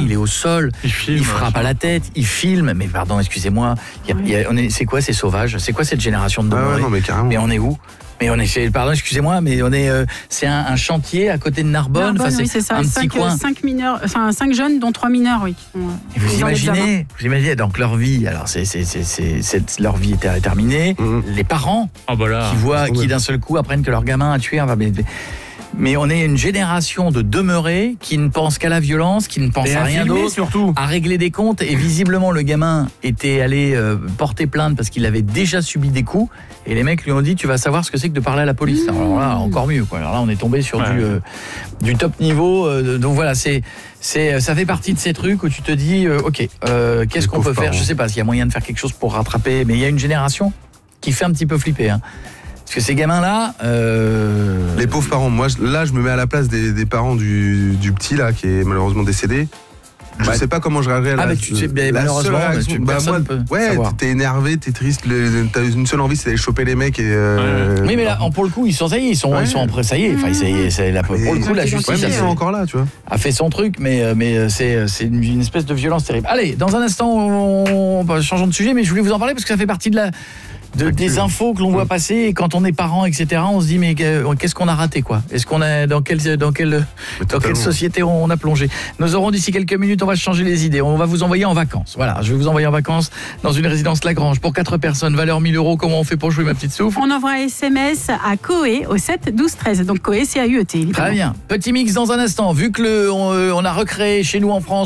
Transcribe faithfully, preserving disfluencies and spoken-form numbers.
il est au sol, il, filme, il frappe à la tête, il filme. Mais pardon, excusez-moi, y a, oui. y a, on est, c'est quoi ces sauvages? C'est quoi cette génération de demeurés? Ah ouais, non, mais carrément. Mais on est où? Mais on est, pardon, excusez-moi, mais on est, euh, c'est un, un chantier à côté de Narbonne. Narbonne, enfin, c'est, oui, c'est ça. un cinq, petit coin. cinq mineurs, enfin cinq jeunes, dont trois mineurs, oui. Qui sont, Et vous dans imaginez, vous imaginez, donc leur vie, alors c'est, c'est, c'est, c'est, c'est leur vie est terminée. Mmh. Les parents Ah bah là. qui voient, qui d'un seul coup apprennent que leur gamin a tué. Enfin, mais, mais on est une génération de demeurés qui ne pensent qu'à la violence, qui ne pensent Et à, à rien filmer, d'autre, surtout. à régler des comptes. Et visiblement, le gamin était allé euh, porter plainte parce qu'il avait déjà subi des coups. Et les mecs lui ont dit, tu vas savoir ce que c'est que de parler à la police. Alors là, encore mieux, quoi. Alors là, on est tombé sur Ouais. du, euh, du top niveau. Euh, donc voilà, c'est, c'est, ça fait partie de ces trucs où tu te dis, euh, ok, euh, qu'est-ce Les qu'on peut pauvres faire? parents. Je sais pas s'il y a moyen de faire quelque chose pour rattraper. Mais il y a une génération qui fait un petit peu flipper, hein. Parce que ces gamins-là... Euh... Les pauvres parents, moi je- là je me mets à la place des, des parents du, du petit là qui est malheureusement décédé. Je Ouais. sais pas comment je réagirais. Ah, la- mais tu sais, mais la malheureusement, seule réaction- tu- bah, personne moi, peut ouais, savoir. t'es énervé, t'es triste, le- t'as une seule envie, c'est d'aller choper les mecs et. Euh, Oui, mais là, en- pour le coup, ils sont ça y est, ils sont, Ouais. ils sont en pré- ça y est. Enfin, ça y est, c'est la, pour Mais- le coup, la Ouais, justice Ouais, mais a, ils fait, sont encore là, tu vois. a fait son truc, mais, euh, mais euh, c'est, c'est une, une espèce de violence terrible. Allez, dans un instant, on, bah, changeons de sujet, mais je voulais vous en parler parce que ça fait partie de la. De, des infos que l'on voit passer et quand on est parent, et cetera, on se dit mais euh, qu'est-ce qu'on a raté quoi? Est-ce qu'on a dans quelle dans quelle dans quelle totalement. société on a plongé? Nous aurons d'ici quelques minutes, on va changer les idées. On va vous envoyer en vacances. Voilà, je vais vous envoyer en vacances dans une résidence Lagrange pour quatre personnes, valeur mille euros. Comment on fait pour jouer, ma petite souffle? On envoie un S M S à Coé au sept douze treize. Donc Coé, c'est A U E T. Très bien. Petit mix dans un instant. Vu que le on, euh, on a recréé chez nous en France